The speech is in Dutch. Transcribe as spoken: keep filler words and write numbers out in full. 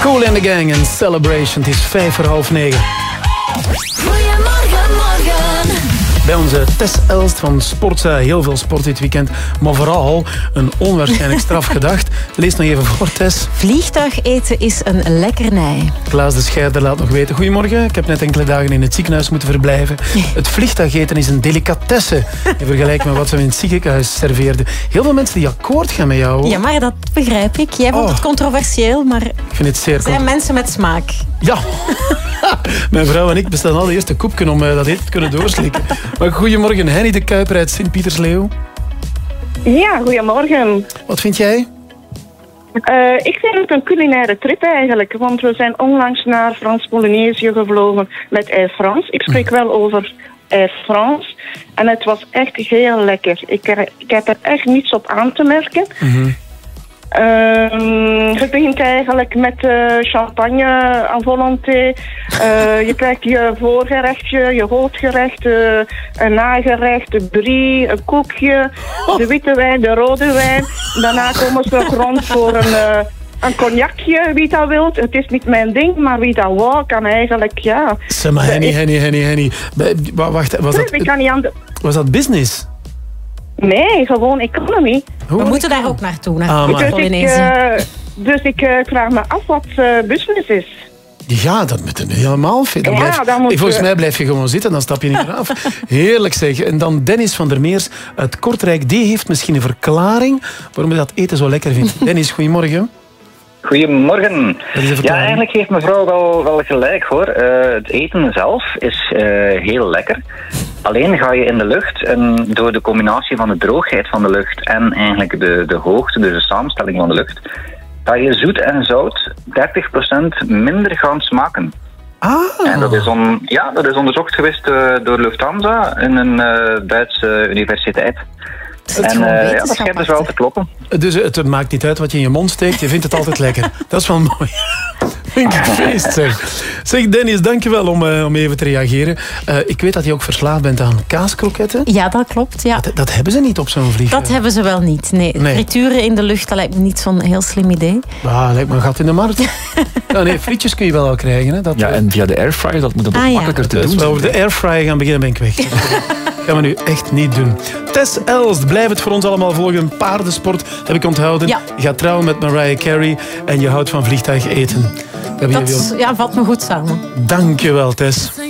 Kool and the Gang en Celebration. Het is vijf voor half negen. Goedemorgen, morgen. Bij onze Tess Elst van Sportza. Heel veel sport dit weekend. Maar vooral een onwaarschijnlijk straf gedacht. Lees nog even voor, Tess. Vliegtuig eten is een lekkernij. Klaas de Scheider laat nog weten. Goedemorgen. Ik heb net enkele dagen in het ziekenhuis moeten verblijven. Het vliegtuig eten is een delicatesse. In vergelijking met wat ze in het ziekenhuis serveerden. Heel veel mensen die akkoord gaan met jou. Ja, maar dat begrijp ik. Jij vond Oh. het controversieel, maar Ik vind het zeer er zijn mensen met smaak. Ja. Mijn vrouw en ik bestellen al eerst een koepje om uh, dat eten te kunnen doorslikken. Maar goedemorgen, Henny de Kuiper uit Sint-Pietersleeuw. Ja, goedemorgen. Wat vind jij? Uh, ik vind het een culinaire trip eigenlijk, want we zijn onlangs naar Frans-Polynesië gevlogen met Air France. Ik spreek wel over Air France en het was echt heel lekker. Ik, er, ik heb er echt niets op aan te merken. Mm-hmm. Uh, het begint eigenlijk met uh, champagne à volonté. Uh, je krijgt je voorgerechtje, je hoofdgerecht, uh, een nagerecht, een brie, een koekje, de witte wijn, de rode wijn. Daarna komen ze nog rond voor een, uh, een cognacje, wie dat wilt. Het is niet mijn ding, maar wie dat wou, kan eigenlijk, ja. Zeg maar, Henny, Henny, Henny, Henny. Wacht, was dat, Ik kan niet aan de... was dat business? Nee, gewoon economy. We moeten daar ook naartoe, naar Ah, maar- Dus ik, Polynesië. uh, dus ik uh, vraag me af wat uh, business is. Ja, dat moet helemaal fit. Dan Ja, blijf, dan moet ik, volgens je- mij blijf je gewoon zitten, dan stap je niet meer af. Heerlijk zeg. En dan Dennis van der Meers uit Kortrijk. Die heeft misschien een verklaring waarom hij dat eten zo lekker vindt. Dennis, goedemorgen. Goedemorgen. Dat is een Ja, verklaring. eigenlijk heeft mevrouw wel, wel gelijk hoor. Uh, het eten zelf is uh, heel lekker. Alleen ga je in de lucht en door de combinatie van de droogheid van de lucht en eigenlijk de, de hoogte, dus de samenstelling van de lucht, ga je zoet en zout dertig procent minder gaan smaken. Ah. En dat is, on, ja, dat is onderzocht geweest uh, door Lufthansa in een uh, Duitse universiteit. Het is En gewoon uh, ja, dat wetenschap schijnt dus wel achter. te kloppen. Dus het, het maakt niet uit wat je in je mond steekt, je vindt het altijd lekker. Dat is wel mooi. Vind ik een feest, zeg. Zeg, Dennis, dankjewel om, uh, om even te reageren. Uh, ik weet dat je ook verslaafd bent aan kaaskroketten. Ja, dat klopt. Ja. Dat, dat hebben ze niet op zo'n vliegtuig. Dat hebben ze wel niet. Nee, Nee. frituren in de lucht, dat lijkt me niet zo'n heel slim idee. Ah, lijkt me een gat in de markt. Ja, nee, frietjes kun je wel al krijgen. Hè. Dat, Ja, en via de airfryer, dat moet dan Ah, ook ja. makkelijker te Dus doen we zijn. over de airfryer gaan beginnen, ben ik weg. Dat gaan we nu echt niet doen. Tess Elst, blijf het voor ons allemaal volgen. Paardensport, heb ik onthouden. Ja. Je gaat trouwen met Mariah Carey en je houdt van vliegtuig eten. We hebben hier Dat ja, valt me goed samen. veel- Dank je wel, Tess.